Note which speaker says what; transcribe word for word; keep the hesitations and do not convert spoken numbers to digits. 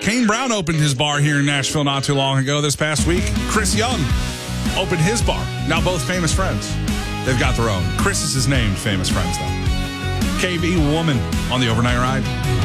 Speaker 1: Kane Brown opened his bar here in Nashville not too long ago this past week. Chris Young opened his bar. Now both famous friends. They've got their own. Chris is his named famous friends, though. K V Woman on the Overnight Ride.